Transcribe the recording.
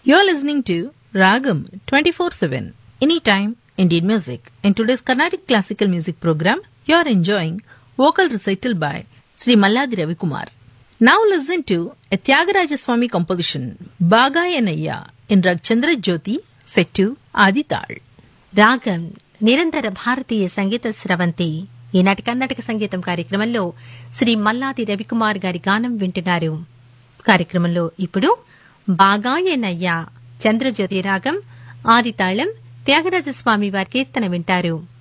You're listening to Ragam 24/7, anytime Indian music. In today's Carnatic classical music program, you're enjoying vocal recital by Sri Malladi Ravikumar. Now listen to a Tyagaraja composition, Bagayanaya, in Rag Chandra Jyoti, set to Adi Tal. రాగం నిరంతర భారతీయ సంగీత స్రవంతి. ఈనాటి కర్ణాటక సంగీతం కార్యక్రమంలో శ్రీ మల్లాది రవికుమార్ గారి గానం వింటున్నారు. కార్యక్రమంలో ఇప్పుడు బాగాయనయ్య చంద్రజ్యోతి రాగం ఆదితాళం త్యాగరాజస్వామి వారి కీర్తన వింటారు.